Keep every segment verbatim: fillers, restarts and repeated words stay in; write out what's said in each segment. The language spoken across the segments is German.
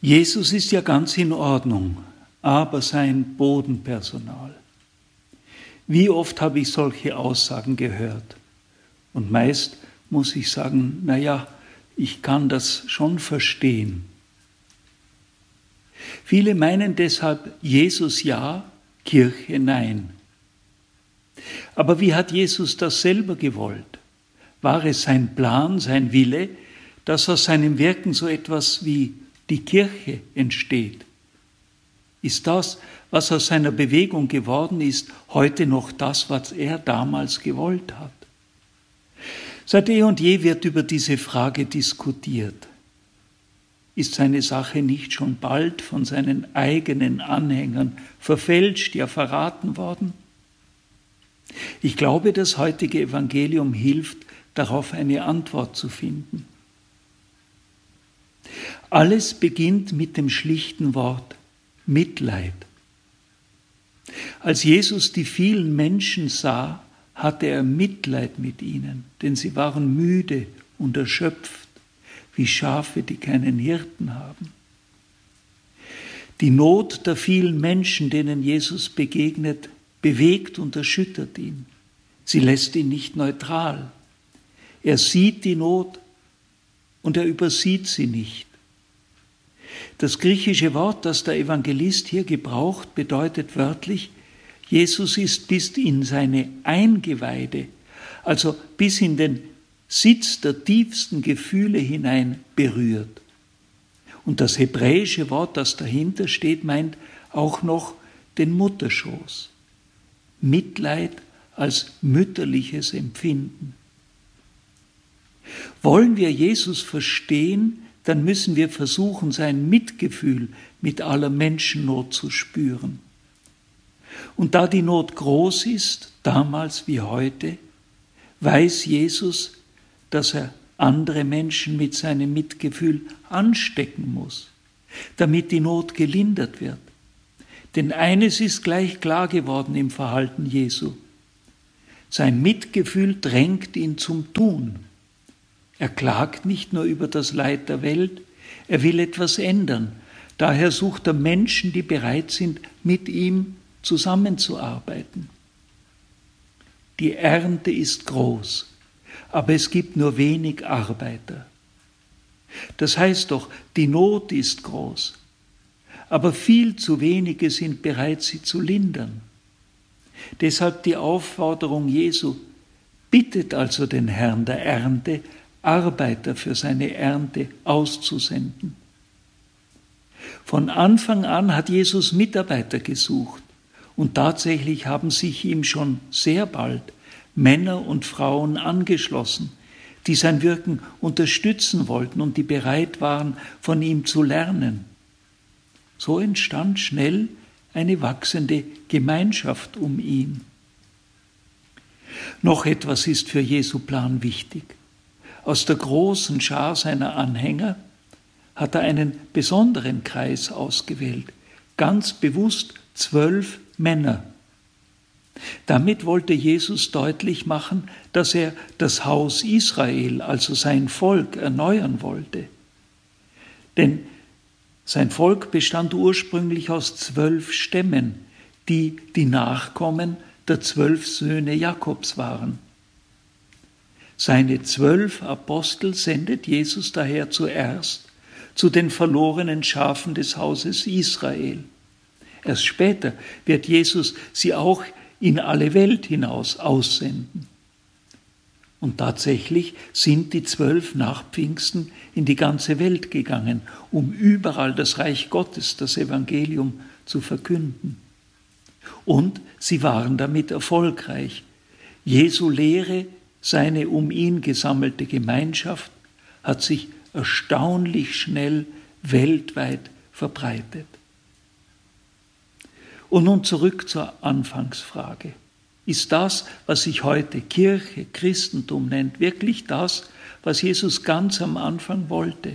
Jesus ist ja ganz in Ordnung, aber sein Bodenpersonal. Wie oft habe ich solche Aussagen gehört? Und meist muss ich sagen, naja, ich kann das schon verstehen. Viele meinen deshalb, Jesus ja, Kirche nein. Aber wie hat Jesus das selber gewollt? War es sein Plan, sein Wille, dass aus seinem Wirken so etwas wie die Kirche entsteht? Ist das, was aus seiner Bewegung geworden ist, heute noch das, was er damals gewollt hat? Seit eh und je wird über diese Frage diskutiert. Ist seine Sache nicht schon bald von seinen eigenen Anhängern verfälscht, ja verraten worden? Ich glaube, das heutige Evangelium hilft, darauf eine Antwort zu finden. Alles beginnt mit dem schlichten Wort Mitleid. Als Jesus die vielen Menschen sah, hatte er Mitleid mit ihnen, denn sie waren müde und erschöpft, wie Schafe, die keinen Hirten haben. Die Not der vielen Menschen, denen Jesus begegnet, bewegt und erschüttert ihn. Sie lässt ihn nicht neutral. Er sieht die Not und er übersieht sie nicht. Das griechische Wort, das der Evangelist hier gebraucht, bedeutet wörtlich, Jesus ist bis in seine Eingeweide, also bis in den Sitz der tiefsten Gefühle hinein berührt. Und das hebräische Wort, das dahinter steht, meint auch noch den Mutterschoß. Mitleid als mütterliches Empfinden. Wollen wir Jesus verstehen, dann müssen wir versuchen, sein Mitgefühl mit aller Menschennot zu spüren. Und da die Not groß ist, damals wie heute, weiß Jesus, dass er andere Menschen mit seinem Mitgefühl anstecken muss, damit die Not gelindert wird. Denn eines ist gleich klar geworden im Verhalten Jesu. Sein Mitgefühl drängt ihn zum Tun. Er klagt nicht nur über das Leid der Welt, er will etwas ändern. Daher sucht er Menschen, die bereit sind, mit ihm zusammenzuarbeiten. Die Ernte ist groß, aber es gibt nur wenig Arbeiter. Das heißt doch, die Not ist groß, aber viel zu wenige sind bereit, sie zu lindern. Deshalb die Aufforderung Jesu, bittet also den Herrn der Ernte, Arbeiter für seine Ernte auszusenden. Von Anfang an hat Jesus Mitarbeiter gesucht und tatsächlich haben sich ihm schon sehr bald Männer und Frauen angeschlossen, die sein Wirken unterstützen wollten und die bereit waren, von ihm zu lernen. So entstand schnell eine wachsende Gemeinschaft um ihn. Noch etwas ist für Jesu Plan wichtig. Aus der großen Schar seiner Anhänger hat er einen besonderen Kreis ausgewählt, ganz bewusst zwölf Männer. Damit wollte Jesus deutlich machen, dass er das Haus Israel, also sein Volk, erneuern wollte. Denn sein Volk bestand ursprünglich aus zwölf Stämmen, die die Nachkommen der zwölf Söhne Jakobs waren. Seine zwölf Apostel sendet Jesus daher zuerst zu den verlorenen Schafen des Hauses Israel. Erst später wird Jesus sie auch in alle Welt hinaus aussenden. Und tatsächlich sind die zwölf nach Pfingsten in die ganze Welt gegangen, um überall das Reich Gottes, das Evangelium, zu verkünden. Und sie waren damit erfolgreich. Jesu Lehre, seine um ihn gesammelte Gemeinschaft, hat sich erstaunlich schnell weltweit verbreitet. Und nun zurück zur Anfangsfrage. Ist das, was sich heute Kirche, Christentum nennt, wirklich das, was Jesus ganz am Anfang wollte?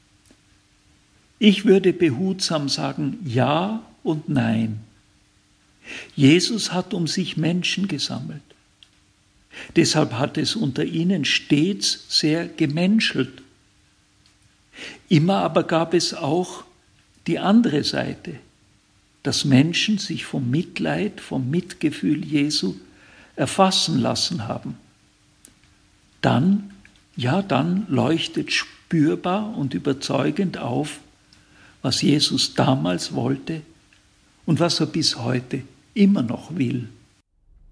Ich würde behutsam sagen, ja und nein. Jesus hat um sich Menschen gesammelt. Deshalb hat es unter ihnen stets sehr gemenschelt. Immer aber gab es auch die andere Seite, dass Menschen sich vom Mitleid, vom Mitgefühl Jesu erfassen lassen haben, dann, ja, dann leuchtet spürbar und überzeugend auf, was Jesus damals wollte und was er bis heute immer noch will.